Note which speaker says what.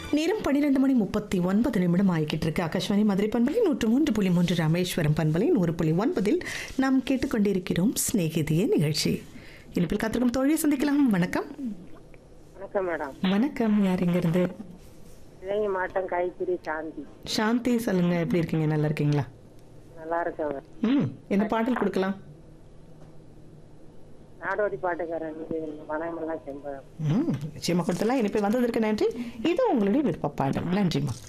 Speaker 1: நேரம் 12:39 ஆகிக்கிட்டு இருக்கு. ஆகாஷ்வாணி மதுரை பண்பலை 103.3, ராமேஸ்வரம் பண்பலை 100.9 நாம் கேட்டுக்கொண்டிருக்கிறோம் சிநேகிதிய நிகழ்ச்சி. இனிப்பில் காத்திருக்கும் தோழியை சந்திக்கலாம். வணக்கம்.
Speaker 2: வணக்கம் மேடம்.
Speaker 1: வணக்கம். யார் இங்க இருந்து?
Speaker 2: இளைஞ மாட்டம் கைத்திரி சாந்தி.
Speaker 1: சாந்தி, சொல்லுங்க, எப்படி இருக்கீங்க? நல்லா இருக்கீங்களா?
Speaker 2: நல்லா இருக்கேன்.
Speaker 1: என்ன பாடல் கொடுக்கலாம்?
Speaker 2: நாடோடி பாட்டுக்காரன் வனமெல்லாம் செம்பகம்.
Speaker 1: நிச்சயமா கொடுத்தலாம். இனிப்பு வந்ததற்கு நன்றி. இது உங்களுடைய விருப்ப பாடல். நன்றிமா.